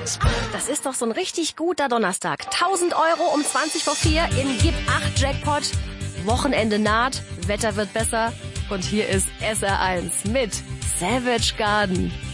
Das ist doch so ein richtig guter Donnerstag. 1.000 € um 4:20 in Gib 8 Jackpot. Wochenende naht, Wetter wird besser und hier ist SR1 mit Savage Garden.